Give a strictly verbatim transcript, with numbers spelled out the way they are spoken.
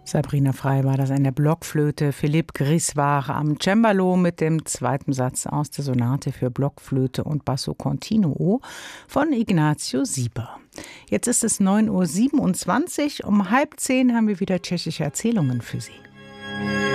Sabrina Frey war das an der Blockflöte, Philippe Griswar am Cembalo mit dem zweiten Satz aus der Sonate für Blockflöte und Basso Continuo von Ignacio Sieber. Jetzt ist es neun Uhr siebenundzwanzig, um halb zehn haben wir wieder tschechische Erzählungen für Sie.